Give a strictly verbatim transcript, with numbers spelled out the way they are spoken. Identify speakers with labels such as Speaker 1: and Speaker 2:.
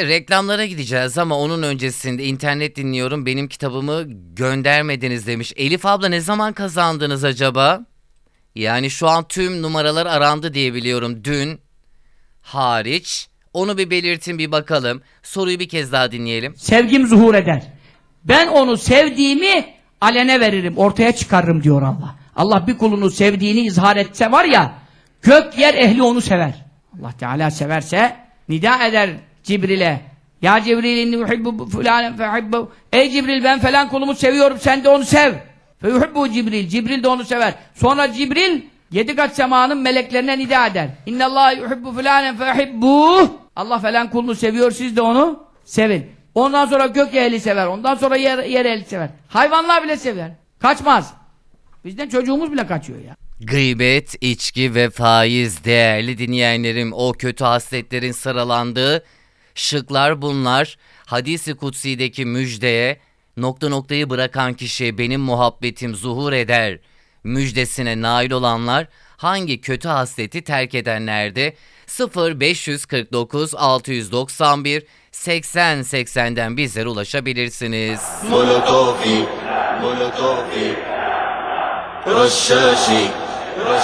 Speaker 1: reklamlara gideceğiz ama onun öncesinde internet dinliyorum, benim kitabımı göndermediniz demiş. Elif abla, ne zaman kazandınız acaba? Yani şu an tüm numaralar arandı diye biliyorum, dün hariç. Onu bir belirtin, bir bakalım. Soruyu bir kez daha dinleyelim.
Speaker 2: Sevgim zuhur eder. Ben onu sevdiğimi alene veririm, ortaya çıkarırım diyor Allah. Allah bir kulunu sevdiğini izhar etse var ya, gök yer ehli onu sever. Allah Teala severse nida eder Cibril'e. Ya Cibril inni uhibbu fulanen fehibbu. Ey Cibril, ben falan kulumu seviyorum, sen de onu sev. Fehibbu Cibril. Cibril de onu sever. Sonra Cibril yedi kat semanın meleklerine nida eder. İnnallâhe yuhibbu fulanen fehibbu. Allah falan kulunu seviyor, siz de onu sevin. Ondan sonra gök ehli sever. Ondan sonra yer, yer ehli sever. Hayvanlar bile sever. Kaçmaz. Bizden çocuğumuz bile kaçıyor ya.
Speaker 1: Gıybet, içki ve faiz, değerli dinleyenlerim, o kötü hasletlerin sıralandığı şıklar bunlar. Hadis-i Kutsi'deki müjdeye nokta noktayı bırakan kişi benim muhabbetim zuhur eder müjdesine nail olanlar hangi kötü hasleti terk edenlerdi? sıfır beş kırk dokuz altı doksan bir seksen seksenden bizlere ulaşabilirsiniz. Molotofi, Molotofi, Rşşşi